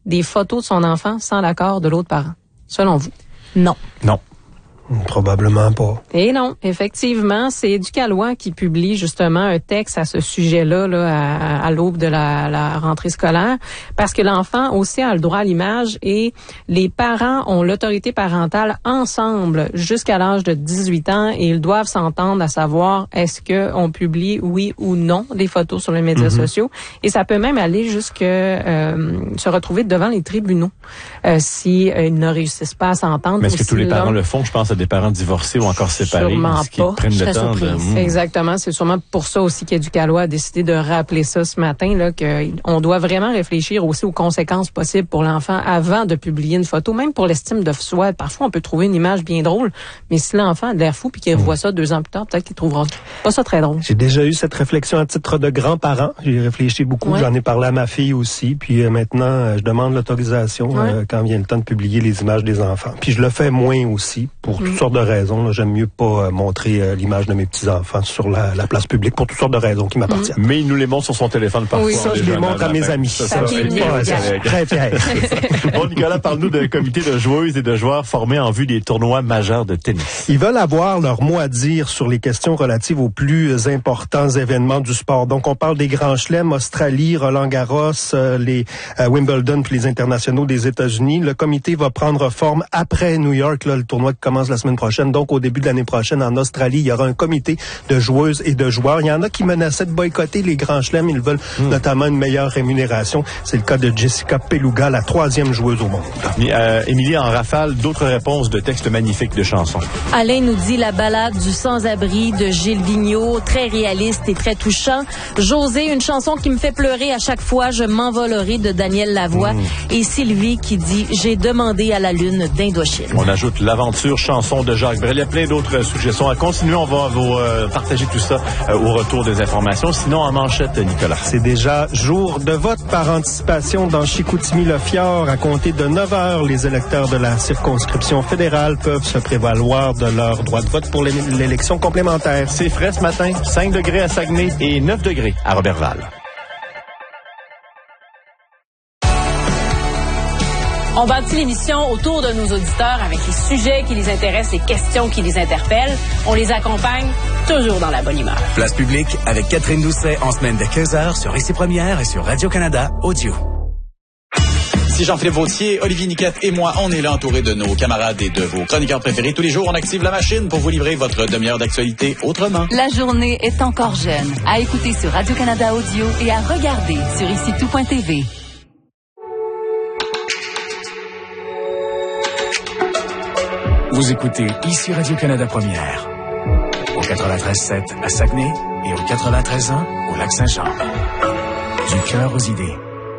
des photos de son enfant sans l'accord de l'autre parent? Selon vous? Non. Non. Probablement pas. Et non, effectivement, c'est Éducalois qui publie justement un texte à ce sujet-là là, à l'aube de la rentrée scolaire, parce que l'enfant aussi a le droit à l'image et les parents ont l'autorité parentale ensemble jusqu'à l'âge de 18 ans et ils doivent s'entendre à savoir est-ce qu'on publie oui ou non des photos sur les médias sociaux. Et ça peut même aller jusque se retrouver devant les tribunaux si ils ne réussissent pas à s'entendre. Mais est-ce que tous les parents le font? Je pense à des parents divorcés ou encore séparés. Sûrement qui prennent le temps de... Exactement. C'est sûrement pour ça aussi qu'Éducalois a décidé de rappeler ça ce matin, là, qu'on doit vraiment réfléchir aussi aux conséquences possibles pour l'enfant avant de publier une photo, même pour l'estime de soi. Parfois, on peut trouver une image bien drôle, mais si l'enfant a de l'air fou puis qu'il revoit ça 2 ans plus tard, peut-être qu'il trouvera pas ça très drôle. J'ai déjà eu cette réflexion à titre de grand-parent. J'ai réfléchi beaucoup. Ouais. J'en ai parlé à ma fille aussi. Puis maintenant, je demande l'autorisation quand vient le temps de publier les images des enfants. Puis je le fais moins aussi pour toutes sortes de raisons. Là, j'aime mieux pas montrer l'image de mes petits-enfants sur la place publique pour toutes sortes de raisons qui m'appartiennent. Mais il nous les montre sur son téléphone parfois. Oui, ça, je les montre à mes amis. Très fier. Bon, Nicolas, parle-nous d'un comité de joueuses et de joueurs formés en vue des tournois majeurs de tennis. Ils veulent avoir leur mot à dire sur les questions relatives aux plus importants événements du sport. Donc, on parle des grands chelems, Australie, Roland-Garros, les Wimbledon puis les internationaux des États-Unis. Le comité va prendre forme après New York, là, le tournoi qui commence la semaine prochaine. Donc, au début de l'année prochaine, en Australie, il y aura un comité de joueuses et de joueurs. Il y en a qui menaçaient de boycotter les grands chelems. Ils veulent notamment une meilleure rémunération. C'est le cas de Jessica Peluga, la 3e joueuse au monde. Émilie, en rafale, d'autres réponses de textes magnifiques de chansons. Alain nous dit la balade du sans-abri de Gilles Vigneault, très réaliste et très touchant. José, une chanson qui me fait pleurer à chaque fois, Je m'envolerai de Daniel Lavoie. Et Sylvie qui dit J'ai demandé à la lune d'Indochine. On ajoute l'aventure chanson de Jacques Brel. Il y a plein d'autres suggestions à continuer. On va vous partager tout ça au retour des informations. Sinon, en manchette, Nicolas. C'est déjà jour de vote par anticipation dans Chicoutimi-Le-Fjord. À compter de 9 heures, les électeurs de la circonscription fédérale peuvent se prévaloir de leur droit de vote pour l'élection complémentaire. C'est frais ce matin. 5 degrés à Saguenay et 9 degrés à Robertval. On bâtit l'émission autour de nos auditeurs avec les sujets qui les intéressent, les questions qui les interpellent. On les accompagne toujours dans la bonne humeur. Place publique avec Catherine Doucet en semaine de 15h sur Ici Première et sur Radio-Canada Audio. Ici Jean-Philippe Vautier, Olivier Niquette et moi, on est là entourés de nos camarades et de vos chroniqueurs préférés. Tous les jours, on active la machine pour vous livrer votre demi-heure d'actualité autrement. La journée est encore jeune. À écouter sur Radio-Canada Audio et à regarder sur IciTout.tv. Vous écoutez Ici Radio-Canada Première, au 93.7 à Saguenay et au 93.1 au Lac-Saint-Jean. Du cœur aux idées.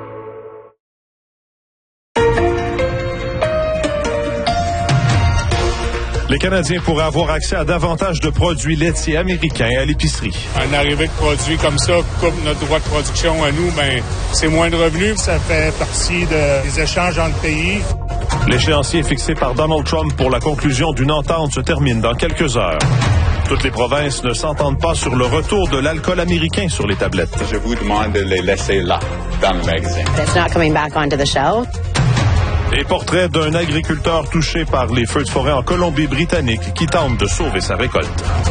Les Canadiens pourraient avoir accès à davantage de produits laitiers américains à l'épicerie. Un arrivée de produits comme ça coupe notre droit de production à nous, ben c'est moins de revenus. Ça fait partie des échanges entre pays. L'échéancier fixé par Donald Trump pour la conclusion d'une entente se termine dans quelques heures. Toutes les provinces ne s'entendent pas sur le retour de l'alcool américain sur les tablettes. Je vous demande de les laisser là, dans le magasin. It's not coming back onto the shelf. Et portrait d'un agriculteur touché par les feux de forêt en Colombie-Britannique qui tente de sauver sa récolte.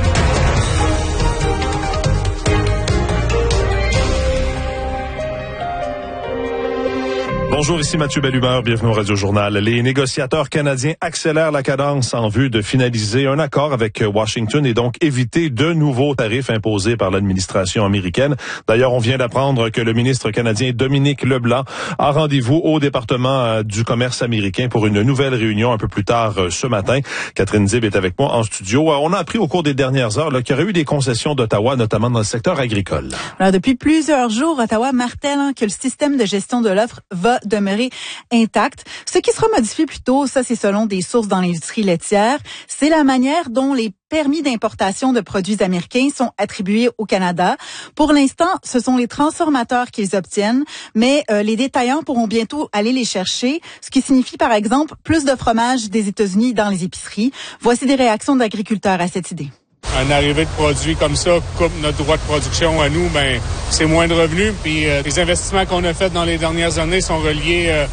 Bonjour, ici Mathieu Bellumeur, bienvenue au Radio-Journal. Les négociateurs canadiens accélèrent la cadence en vue de finaliser un accord avec Washington et donc éviter de nouveaux tarifs imposés par l'administration américaine. D'ailleurs, on vient d'apprendre que le ministre canadien Dominique Leblanc a rendez-vous au département du commerce américain pour une nouvelle réunion un peu plus tard ce matin. Catherine Zib est avec moi en studio. On a appris au cours des dernières heures qu'il y aurait eu des concessions d'Ottawa, notamment dans le secteur agricole. Alors, depuis plusieurs jours, Ottawa martèle que le système de gestion de l'offre va demeurer intact. Ce qui sera modifié plus tôt, ça c'est selon des sources dans l'industrie laitière, c'est la manière dont les permis d'importation de produits américains sont attribués au Canada. Pour l'instant, ce sont les transformateurs qui les obtiennent, mais les détaillants pourront bientôt aller les chercher, ce qui signifie par exemple plus de fromage des États-Unis dans les épiceries. Voici des réactions d'agriculteurs à cette idée. Un arrivée de produits comme ça coupe notre droit de production à nous, ben c'est moins de revenus. Puis les investissements qu'on a faits dans les dernières années sont reliés